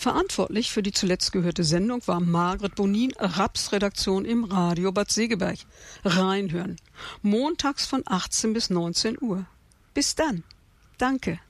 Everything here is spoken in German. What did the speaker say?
Verantwortlich für die zuletzt gehörte Sendung war Margret Bonin, Raps-Redaktion im Radio Bad Segeberg. Reinhören. Montags von 18 bis 19 Uhr. Bis dann. Danke.